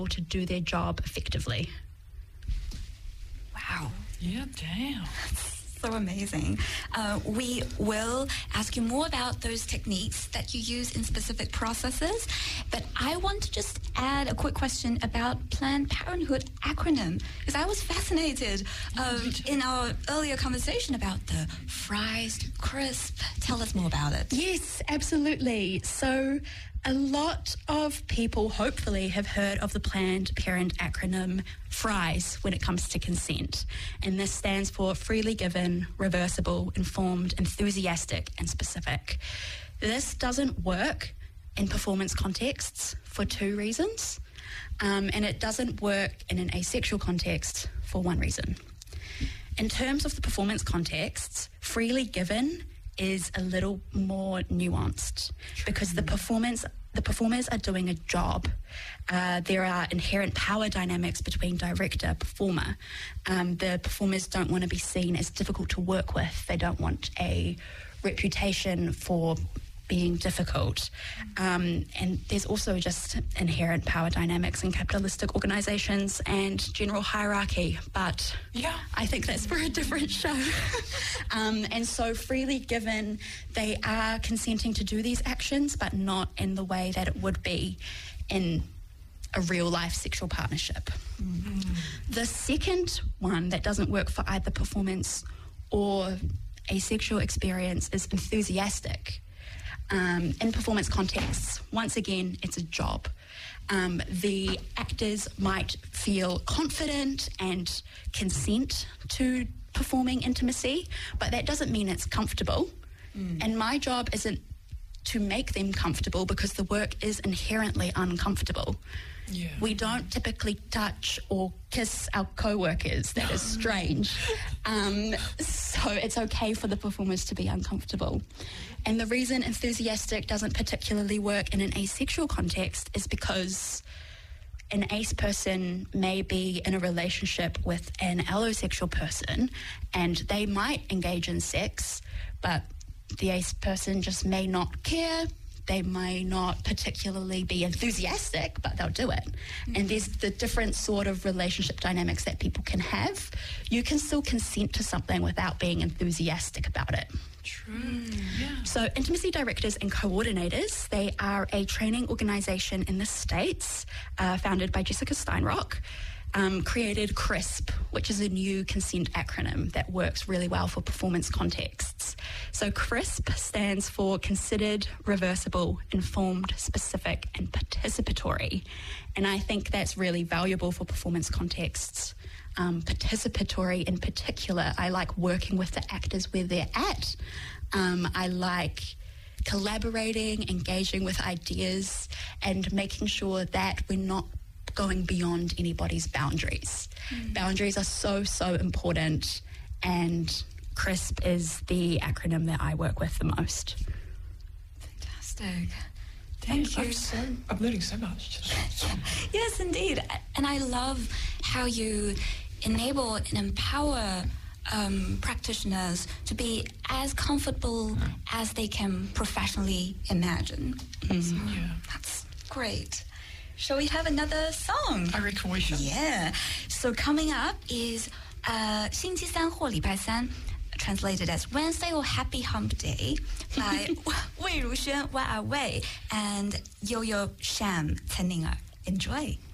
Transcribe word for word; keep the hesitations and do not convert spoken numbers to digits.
able to do their job effectively. Wow. Yeah, damn. So amazing. Uh, we will ask you more about those techniques that you use in specific processes, but I want to just add a quick question about Planned Parenthood acronym, because I was fascinated um, in our earlier conversation about the FRIES, CRISP. Tell us more about it. Yes, absolutely. So a lot of people hopefully have heard of the Planned Parent acronym FRIES when it comes to consent. And this stands for freely given, reversible, informed, enthusiastic, and specific. This doesn't work in performance contexts for two reasons. Um, and it doesn't work in an asexual context for one reason. In terms of the performance contexts, freely given is a little more nuanced because the performance the performers are doing a job. Uh, there are inherent power dynamics between director and performer. Um, the performers don't want to be seen as difficult to work with. They don't want a reputation for being difficult. Um, and there's also just inherent power dynamics in capitalistic organisations and general hierarchy, but yeah. I think that's for a different show. um, and so freely given, they are consenting to do these actions, but not in the way that it would be in a real-life sexual partnership. Mm-hmm. The second one that doesn't work for either performance or a sexual experience is enthusiastic. Um, in performance contexts, once again, it's a job. Um, the actors might feel confident and consent to performing intimacy, but that doesn't mean it's comfortable. Mm. And my job isn't to make them comfortable because the work is inherently uncomfortable. Yeah. We don't typically touch or kiss our co-workers. That is strange. Um, so it's okay for the performers to be uncomfortable. And the reason enthusiastic doesn't particularly work in an asexual context is because an ace person may be in a relationship with an allosexual person and they might engage in sex, but the ace person just may not care. They may not particularly be enthusiastic, but they'll do it. Mm-hmm. And there's the different sort of relationship dynamics that people can have. You can still consent to something without being enthusiastic about it. True, yeah. So intimacy directors and coordinators, they are a training organisation in the States uh, founded by Jessica Steinrock. Um, created CRISP, which is a new consent acronym that works really well for performance contexts. So CRISP stands for Considered, Reversible, Informed, Specific, and Participatory. And I think that's really valuable for performance contexts. Um, participatory in particular, I like working with the actors where they're at. Um, I like collaborating, engaging with ideas, and making sure that we're not going beyond anybody's boundaries. Mm. Boundaries are so, so important, and CRISP is the acronym that I work with the most. Fantastic. Damn, Thank you. I'm, so, I'm learning so much. Yes, indeed. And I love how you enable and empower um, practitioners to be as comfortable mm. as they can professionally imagine. Mm. So yeah. That's great. Shall we have another song? I reckon we should. Yeah. So coming up is uh, 星期三或礼拜三, translated as Wednesday or Happy Hump Day by Wei Ruxuan, Wei Wei, and Yo-Yo Sham, Tenninga. Enjoy.